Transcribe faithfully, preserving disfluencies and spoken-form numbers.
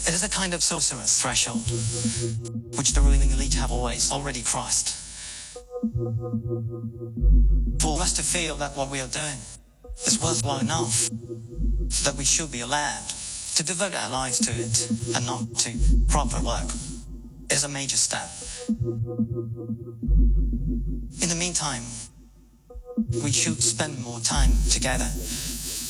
It is a kind of sorcerer's threshold, which the ruling elite have always already crossed. For us to feel that what we are doing is worthwhile enough, that we should be allowed to devote our lives to it and not to proper work, is a major step. In the meantime, we should spend more time together